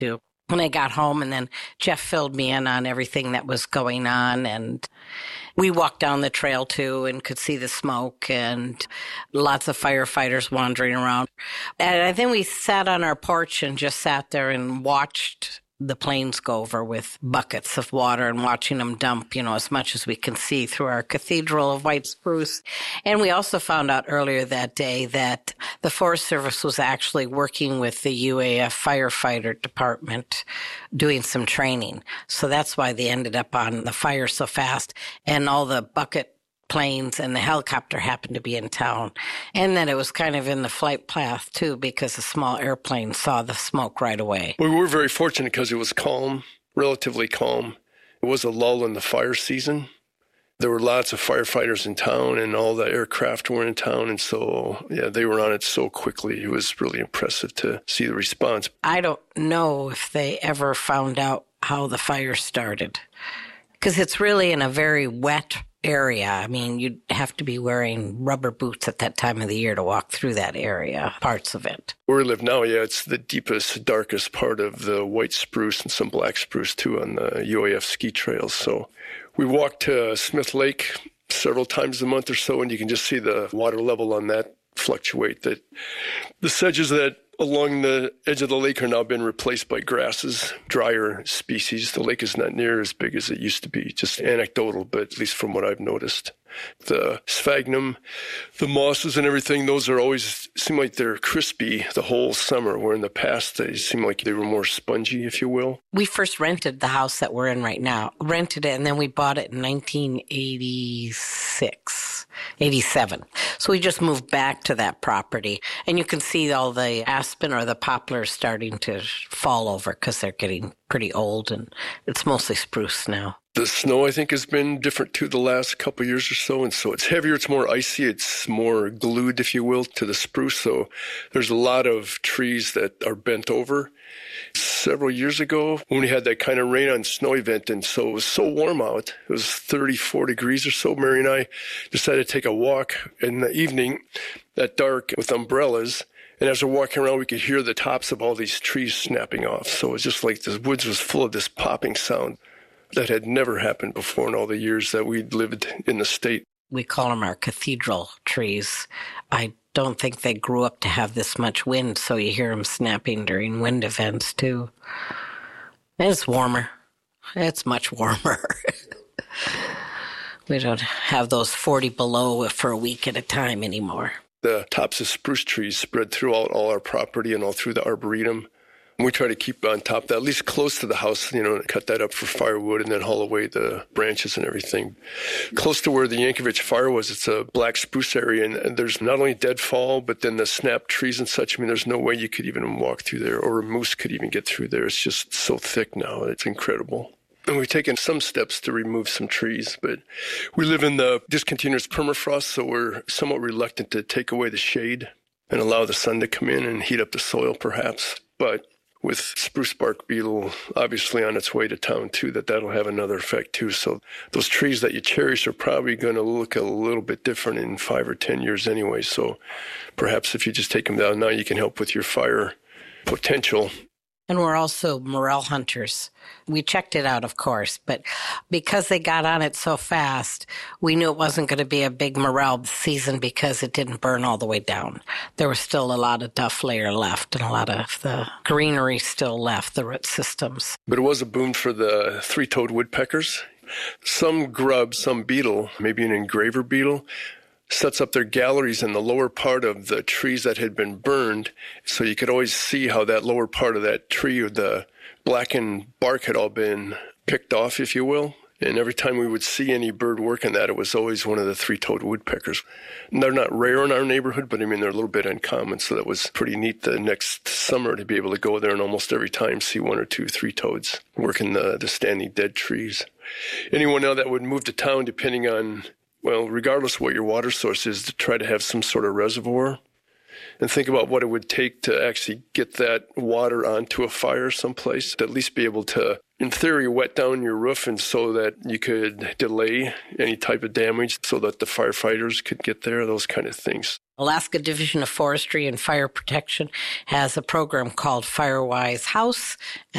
too. When I got home, and then Jeff filled me in on everything that was going on, and we walked down the trail too and could see the smoke and lots of firefighters wandering around. And I think we sat on our porch and just sat there and watched the planes go over with buckets of water and watching them dump, as much as we can see through our cathedral of white spruce. And we also found out earlier that day that the Forest Service was actually working with the UAF firefighter department doing some training. So that's why they ended up on the fire so fast. And all the bucket planes and the helicopter happened to be in town. And then it was kind of in the flight path, too, because a small airplane saw the smoke right away. We were very fortunate because it was calm, relatively calm. It was a lull in the fire season. There were lots of firefighters in town, and all the aircraft were in town. And so, they were on it so quickly. It was really impressive to see the response. I don't know if they ever found out how the fire started, because it's really in a very wet area. I mean, you'd have to be wearing rubber boots at that time of the year to walk through that area, parts of it. Where we live now, it's the deepest, darkest part of the white spruce and some black spruce, too, on the UAF ski trails. So we walk to Smith Lake several times a month or so, and you can just see the water level on that fluctuate. That the sedges that along the edge of the lake are now been replaced by grasses, drier species. The lake is not near as big as it used to be. Just anecdotal, but at least from what I've noticed. The sphagnum, the mosses and everything, those are always seem like they're crispy the whole summer, where in the past they seem like they were more spongy, if you will. We first rented the house that we're in right now. Rented it, and then we bought it in 1987. So we just moved back to that property. And you can see all the aspen or the poplars starting to fall over because they're getting pretty old, and it's mostly spruce now. The snow, I think, has been different, too, the last couple of years or so. And so it's heavier, it's more icy, it's more glued, if you will, to the spruce. So there's a lot of trees that are bent over. Several years ago, when we had that kind of rain on snow event, and so it was so warm out, it was 34 degrees or so, Mary and I decided to take a walk in the evening at dark with umbrellas. And as we're walking around, we could hear the tops of all these trees snapping off. So it was just like the woods was full of this popping sound that had never happened before in all the years that we'd lived in the state. We call them our cathedral trees. I don't think they grew up to have this much wind, so you hear them snapping during wind events, too. And it's warmer. It's much warmer. We don't have those 40 below for a week at a time anymore. The tops of spruce trees spread throughout all our property and all through the arboretum. We try to keep on top of that, at least close to the house, cut that up for firewood and then haul away the branches and everything. Close to where the Yankovich fire was, it's a black spruce area, and there's not only deadfall, but then the snapped trees and such. I mean, there's no way you could even walk through there, or a moose could even get through there. It's just so thick now. It's incredible. And we've taken some steps to remove some trees, but we live in the discontinuous permafrost, so we're somewhat reluctant to take away the shade and allow the sun to come in and heat up the soil, perhaps. But with spruce bark beetle obviously on its way to town, too, that'll have another effect, too. So those trees that you cherish are probably going to look a little bit different in 5 or 10 years anyway. So perhaps if you just take them down now, you can help with your fire potential. And we're also morel hunters. We checked it out, of course, but because they got on it so fast, we knew it wasn't going to be a big morel season because it didn't burn all the way down. There was still a lot of duff layer left and a lot of the greenery still left, the root systems. But it was a boom for the three-toed woodpeckers. Some grub, some beetle, maybe an engraver beetle, sets up their galleries in the lower part of the trees that had been burned, so you could always see how that lower part of that tree, the blackened bark, had all been picked off, if you will. And every time we would see any bird working that, it was always one of the three-toed woodpeckers. And they're not rare in our neighborhood, but I mean, they're a little bit uncommon, so that was pretty neat the next summer to be able to go there and almost every time see one or two three-toads working the standing dead trees. Anyone now that would move to town, depending on, well, regardless of what your water source is, to try to have some sort of reservoir. and think about what it would take to actually get that water onto a fire someplace, to at least be able to, in theory, wet down your roof, and so that you could delay any type of damage so that the firefighters could get there, those kind of things. Alaska Division of Forestry and Fire Protection has a program called Firewise House,